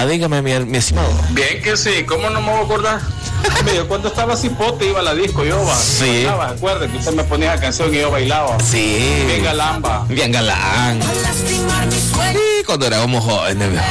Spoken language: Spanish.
dígame, mi estimado. Bien que sí, ¿cómo no me voy a acordar? Hombre, yo cuando estaba cipote iba a la disco, yo sí. bailaba, acuerda que usted me ponía la canción y yo bailaba. Sí. Bien galamba. Bien galán. Sí, cuando éramos jóvenes, viejo.